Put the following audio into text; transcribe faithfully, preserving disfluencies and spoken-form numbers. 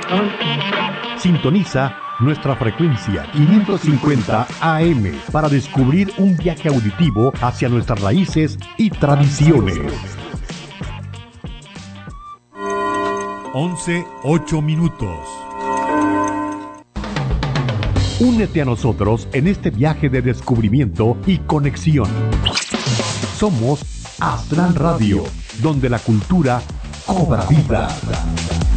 Sintoniza nuestra frecuencia quinientos cincuenta A M para descubrir un viaje auditivo hacia nuestras raíces y tradiciones. once, ocho minutos. Únete a nosotros en este viaje de descubrimiento y conexión. Somos Aztlán Radio, donde la cultura cobra vida.